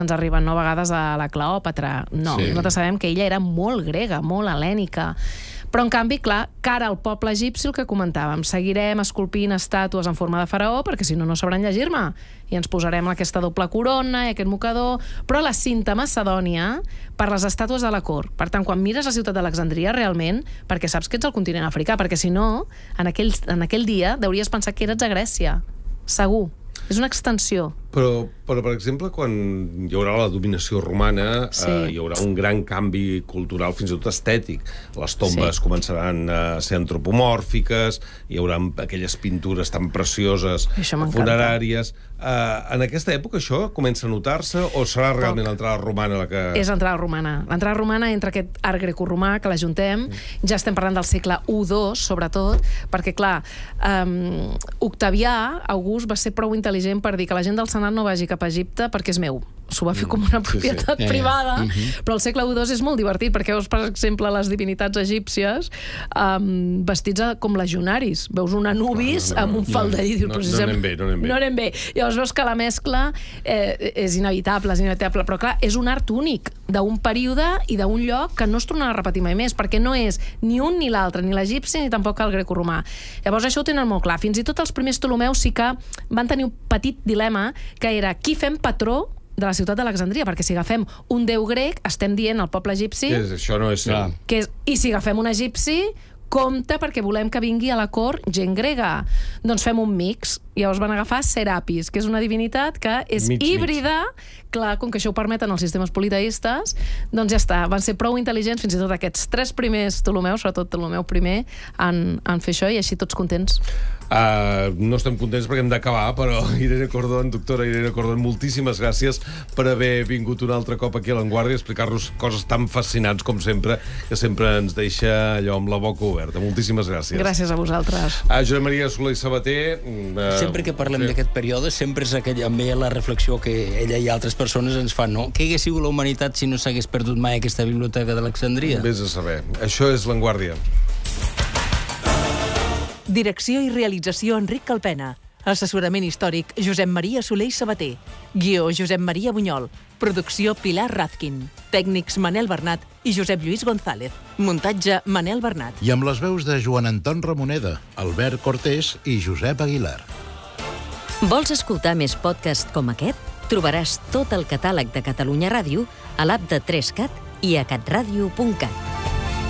ens arriben a vegades a la Cleòpatra. No, nosaltres sabem que ella era molt grega, molt hel·lènica. Però, en canvi, clar, cara al poble egipci, el que comentàvem, seguirem esculpint estàtues en forma de faraó, perquè si no, no sabran llegir-me. I ens posarem aquesta doble corona i aquest mocador. Però la cinta macedònia per les estàtues de la cort. Per tant, quan mires la ciutat d'Alexandria, realment, perquè saps que ets al continent africà, perquè si no, en aquell dia deuries pensar que eres a Grècia. Segur. És una extensió. Però, per exemple, quan hi haurà la dominació romana, hi haurà un gran canvi cultural, fins i tot estètic. Les tombes començaran a ser antropomòrfiques, hi haurà aquelles pintures tan precioses, funeràries. En aquesta època això comença a notar-se o serà realment l'entrada romana la que... És l'entrada romana. L'entrada romana entre aquest art grecoromà, que l'ajuntem, ja estem parlant del segle I-II, sobretot, perquè, clar, Octavià, August, va ser prou intel·ligent per dir que la gent del Senat no vagi cap a Egipte perquè és meu. S'ho va fer com una propietat privada, però el segle I-II és molt divertit, perquè veus, per exemple, les divinitats egípcies vestits com legionaris. Veus un Anubis amb un faldell. No anem bé. Llavors veus que la mescla és inevitable, però clar, és un art únic d'un període i d'un lloc que no es tornarà a repetir mai més, perquè no és ni un ni l'altre, ni l'egipci ni tampoc el grecoromà. Llavors això ho tenen molt clar. Fins i tot els primers Ptolemeus sí que van tenir un petit dilema, que era qui fem patró de la ciutat d'Alexandria, perquè si agafem un déu grec, estem dient al poble egipci... Això no és cert. I si agafem un egipci, compte, perquè volem que vingui a la cort gent grega. Doncs fem un mix. Llavors van agafar Serapis, que és una divinitat que és híbrida. Clar, com que això ho permeten els sistemes politeistes, doncs ja està. Van ser prou intel·ligents, fins i tot aquests 3 primers Ptolemeus, sobretot Ptolemeu I, han fet això i així tots contents. No estem contents perquè hem d'acabar, però Irene Cordón, doctora Irene Cordón, moltíssimes gràcies per haver vingut un altre cop aquí a l'Avantguàrdia a explicar-nos coses tan fascinants com sempre, que sempre ens deixa allò amb la boca oberta. Moltíssimes gràcies. Gràcies a vosaltres. Josep Maria Soler i Sabater... Sempre que parlem d'aquest període, sempre és amb ella la reflexió que ella i altres persones ens fan, no? Què hagués sigut la humanitat si no s'hagués perdut mai aquesta biblioteca d'Alexandria? Vés a saber. Això és l'Avantguàrdia. Direcció i realització Enric Calpena. Assessorament històric Josep Maria Soler i Sabater. Guió Josep Maria Bunyol. Producció Pilar Razkin. Tècnics Manel Bernat i Josep Lluís González. Muntatge Manel Bernat. I amb les veus de Joan Anton Ramoneda, Albert Cortés i Josep Aguilar. Vols escoltar més podcasts com aquest? Trobaràs tot el catàleg de Catalunya Ràdio a l'app de 3CAT i a catradio.cat.